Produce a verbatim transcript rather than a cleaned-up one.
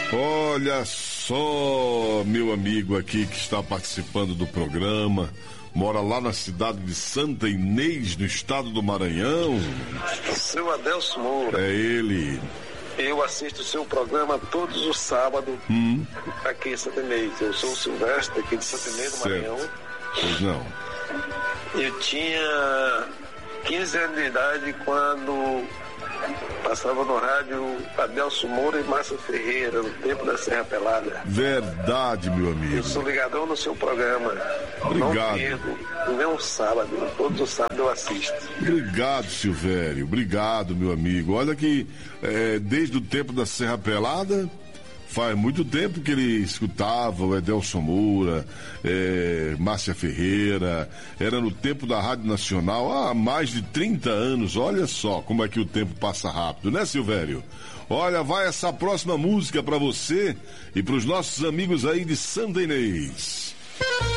Olha só, meu amigo aqui que está participando do programa, mora lá na cidade de Santa Inês, no estado do Maranhão. Seu Adelso Moura. É ele. Eu assisto o seu programa todos os sábados hum. aqui em Santa Inês. Eu sou o Silvestre, aqui de Santa Inês do Maranhão. Pois não. Eu tinha quinze anos de idade quando passava no rádio Adelso Moura e Márcia Ferreira, no tempo da Serra Pelada. Verdade, meu amigo. Eu sou ligadão no seu programa. Obrigado. Não perdo, nem um sábado, todos os sábados eu assisto. Obrigado, Silvério. Obrigado, meu amigo. Olha que é, desde o tempo da Serra Pelada, faz muito tempo que ele escutava o Adelso Moura, é, Márcia Ferreira, era no tempo da Rádio Nacional, há mais de trinta anos. Olha só como é que o tempo passa rápido, né, Silvério? Olha, vai essa próxima música para você e para os nossos amigos aí de Santa Inês.